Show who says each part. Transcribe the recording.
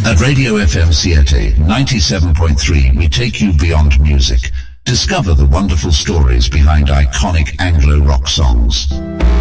Speaker 1: At Radio FM Siete 97.3, we take you beyond music. Discover the wonderful stories behind iconic Anglo rock songs.